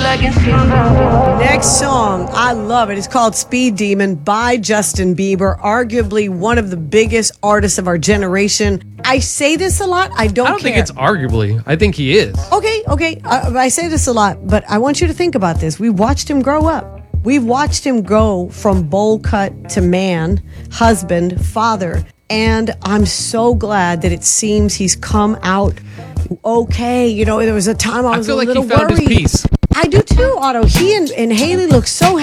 Next song, I love it. It's called Speed Demon by Justin Bieber, arguably one of the biggest artists of our generation. I say this a lot. I don't think it's arguably. I think he is. Okay. I say this a lot, but I want you to think about this. We watched him grow up. We've watched him go from bowl cut to man, husband, father. And I'm so glad that it seems he's come out okay. You know, there was a time I was feel a like little he found worried. his peace. I do too, Otto. He and Haley look so